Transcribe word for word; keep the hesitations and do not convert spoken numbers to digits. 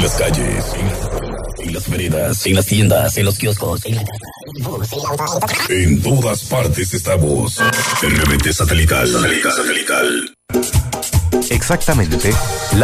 las calles, en las veredas, en las tiendas, en los kioscos, en la casa, en el bus, en el auto. En todas partes estamos. R B T Satelital. Satelital. Satelital. Exactamente, la